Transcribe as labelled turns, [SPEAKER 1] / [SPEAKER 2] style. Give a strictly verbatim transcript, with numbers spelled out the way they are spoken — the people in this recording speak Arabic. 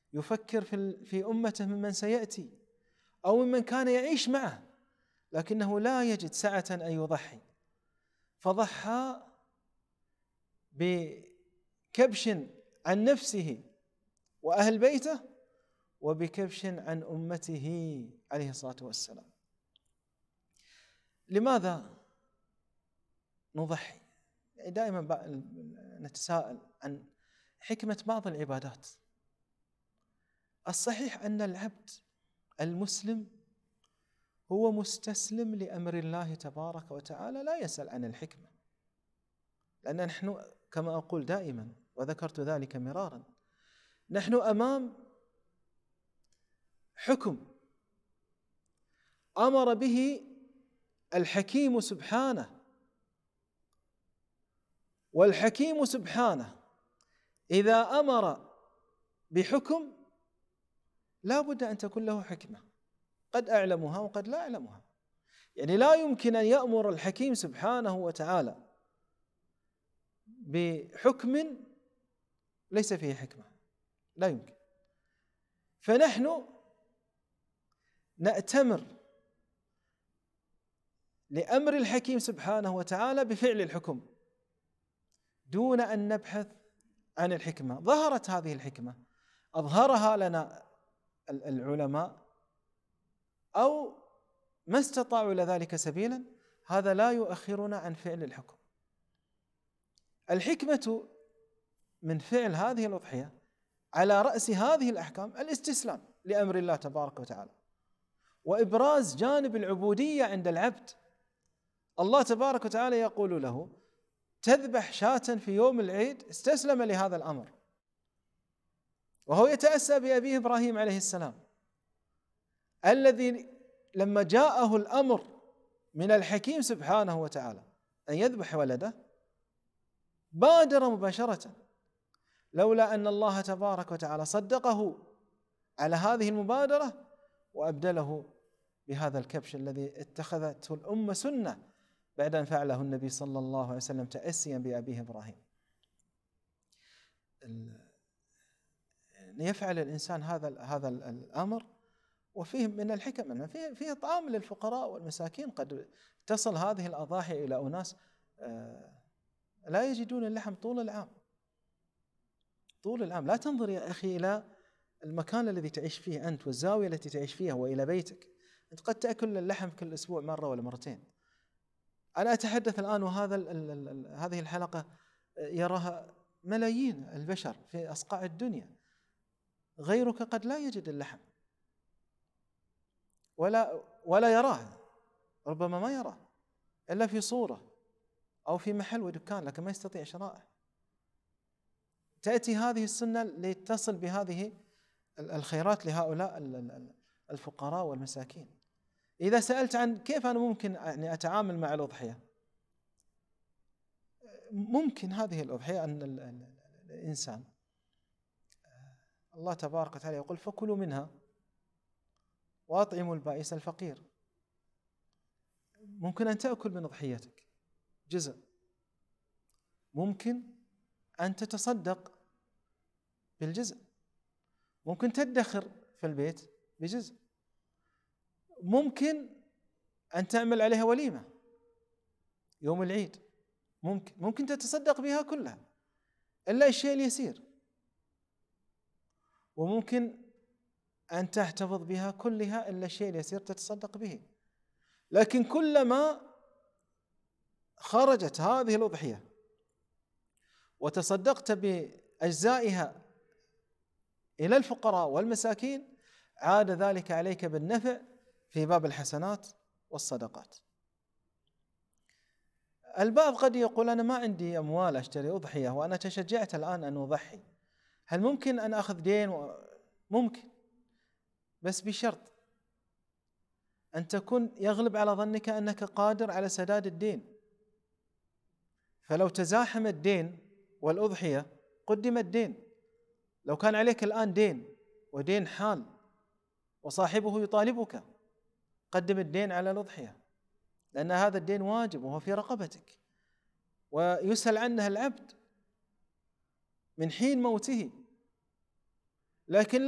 [SPEAKER 1] يفكر في في أمته ممن سيأتي أو ممن كان يعيش معه، لكنه لا يجد سعة أن يضحي، فضحى بكبش عن نفسه وأهل بيته وبكبش عن أمته عليه الصلاة والسلام. لماذا نضحي؟ دائما نتساءل عن حكمة بعض العبادات. الصحيح أن العبد المسلم هو مستسلم لأمر الله تبارك وتعالى، لا يسأل عن الحكمة، لأن نحن كما أقول دائما وذكرت ذلك مرارا، نحن أمام حكم أمر به الحكيم سبحانه، والحكيم سبحانه إذا أمر بحكم لا بد أن تكون له حكمة، قد أعلمها وقد لا أعلمها. يعني لا يمكن أن يأمر الحكيم سبحانه وتعالى بحكم ليس فيه حكمة، لا يمكن. فنحن نأتمر لأمر الحكيم سبحانه وتعالى بفعل الحكم دون أن نبحث عن الحكمة. ظهرت هذه الحكمة، أظهرها لنا العلماء أو ما استطاعوا لذلك سبيلا، هذا لا يؤخرنا عن فعل الحكم. الحكمة من فعل هذه الأضحية على رأس هذه الأحكام الاستسلام لأمر الله تبارك وتعالى، وإبراز جانب العبودية عند العبد. الله تبارك وتعالى يقول له تذبح شاة في يوم العيد، استسلم لهذا الأمر، وهو يتأسى بأبيه إبراهيم عليه السلام الذي لما جاءه الأمر من الحكيم سبحانه وتعالى أن يذبح ولده بادر مباشرة، لولا أن الله تبارك وتعالى صدقه على هذه المبادرة وأبدله بهذا الكبش الذي اتخذته الأمة سنة بعد أن فعله النبي صلى الله عليه وسلم تأسيا بأبيه إبراهيم. يفعل الإنسان هذا هذا الأمر وفيه من الحكم، فيه فيه طعام للفقراء والمساكين. قد تصل هذه الأضاحي إلى أناس لا يجدون اللحم طول العام طول العام. لا تنظر يا أخي إلى المكان الذي تعيش فيه أنت والزاوية التي تعيش فيها وإلى بيتك، أنت قد تأكل اللحم كل أسبوع مرة ولا مرتين. أنا أتحدث الآن وهذا هذه الحلقة يراها ملايين البشر في أصقاع الدنيا، غيرك قد لا يجد اللحم ولا ولا يراه، ربما ما يراه إلا في صورة أو في محل ودكان، لكن ما يستطيع شرائه. تأتي هذه السنة لتصل بهذه الخيرات لهؤلاء الفقراء والمساكين. إذا سألت عن كيف أنا ممكن يعني أتعامل مع الأضحية، ممكن هذه الأضحية أن الإنسان الله تبارك وتعالى يقول فكلوا منها وأطعموا البائس الفقير. ممكن أن تأكل من أضحيتك جزء، ممكن أن تتصدق بالجزء، ممكن تدخر في البيت بجزء، ممكن أن تعمل عليها وليمة يوم العيد، ممكن ممكن تتصدق بها كلها إلا الشيء اليسير، وممكن أن تحتفظ بها كلها إلا الشيء اليسير تتصدق به. لكن كلما خرجت هذه الأضحية وتصدقت بأجزائها إلى الفقراء والمساكين عاد ذلك عليك بالنفع في باب الحسنات والصدقات. البعض قد يقول أنا ما عندي أموال أشتري أضحية وأنا تشجعت الآن أن أضحي، هل ممكن أن أخذ دين؟ و... ممكن، بس بشرط أن تكون يغلب على ظنك أنك قادر على سداد الدين. فلو تزاحم الدين والأضحية قدم الدين. لو كان عليك الآن دين ودين حال وصاحبه يطالبك، قدم الدين على الأضحية، لأن هذا الدين واجب وهو في رقبتك ويسأل عنه العبد من حين موته. لكن